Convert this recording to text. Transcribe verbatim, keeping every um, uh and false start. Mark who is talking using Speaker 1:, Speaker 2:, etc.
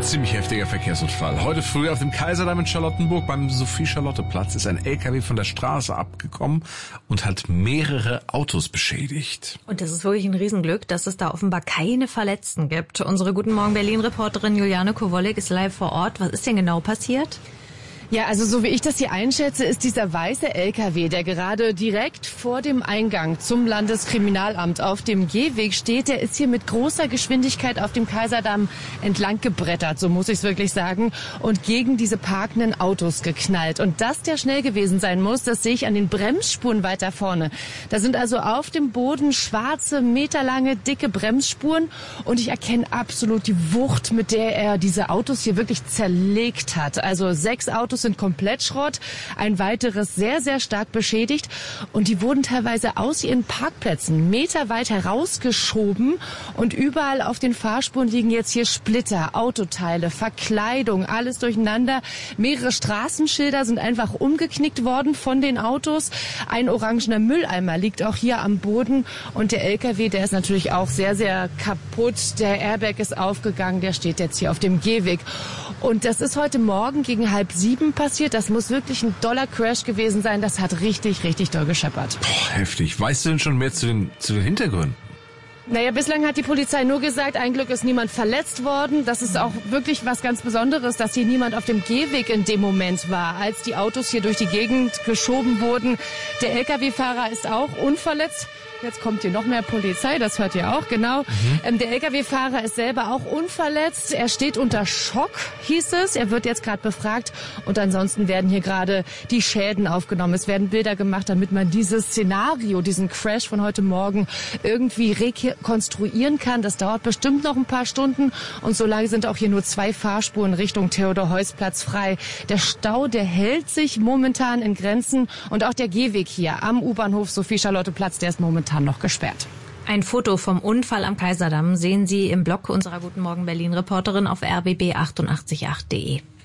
Speaker 1: ziemlich heftiger Verkehrsunfall. Heute früh auf dem Kaiserdamm in Charlottenburg beim Sophie-Charlotte-Platz ist ein L K W von der Straße abgekommen und hat mehrere Autos beschädigt.
Speaker 2: Und das ist wirklich ein Riesenglück, dass es da offenbar keine Verletzten gibt. Unsere Guten Morgen Berlin-Reporterin Juliane Kowolek ist live vor Ort. Was ist denn genau passiert?
Speaker 3: Ja, also so wie ich das hier einschätze, ist dieser weiße L K W, der gerade direkt vor dem Eingang zum Landeskriminalamt auf dem Gehweg steht, der ist hier mit großer Geschwindigkeit auf dem Kaiserdamm entlang gebrettert, so muss ich es wirklich sagen, und gegen diese parkenden Autos geknallt. Und dass der schnell gewesen sein muss, das sehe ich an den Bremsspuren weiter vorne. Da sind also auf dem Boden schwarze, meterlange, dicke Bremsspuren und ich erkenne absolut die Wucht, mit der er diese Autos hier wirklich zerlegt hat. Also sechs Autos sind komplett Schrott, ein weiteres sehr, sehr stark beschädigt und die wurden teilweise aus ihren Parkplätzen meterweit herausgeschoben und überall auf den Fahrspuren liegen jetzt hier Splitter, Autoteile, Verkleidung, alles durcheinander. Mehrere Straßenschilder sind einfach umgeknickt worden von den Autos. Ein orangener Mülleimer liegt auch hier am Boden und der L K W, der ist natürlich auch sehr, sehr kaputt. Der Airbag ist aufgegangen, der steht jetzt hier auf dem Gehweg. Und das ist heute Morgen gegen halb sieben passiert. Das muss wirklich ein doller Crash gewesen sein. Das hat richtig, richtig doll gescheppert.
Speaker 1: Boah, heftig. Weißt du denn schon mehr zu den, zu den Hintergründen?
Speaker 3: Naja, bislang hat die Polizei nur gesagt, ein Glück ist niemand verletzt worden. Das ist auch wirklich was ganz Besonderes, dass hier niemand auf dem Gehweg in dem Moment war, als die Autos hier durch die Gegend geschoben wurden. Der L K W-Fahrer ist auch unverletzt. Jetzt kommt hier noch mehr Polizei, das hört ihr auch, genau. Mhm. Ähm, der L K W-Fahrer ist selber auch unverletzt. Er steht unter Schock, hieß es. Er wird jetzt gerade befragt. Und ansonsten werden hier gerade die Schäden aufgenommen. Es werden Bilder gemacht, damit man dieses Szenario, diesen Crash von heute Morgen irgendwie rekonstruieren kann. Das dauert bestimmt noch ein paar Stunden. Und solange sind auch hier nur zwei Fahrspuren Richtung Theodor-Heuss-Platz frei. Der Stau, der hält sich momentan in Grenzen. Und auch der Gehweg hier am U-Bahnhof Sophie-Charlotte-Platz, der ist momentan noch gesperrt.
Speaker 2: Ein Foto vom Unfall am Kaiserdamm sehen Sie im Blog unserer Guten Morgen Berlin-Reporterin auf r b b achtundachtzig punkt acht punkt de.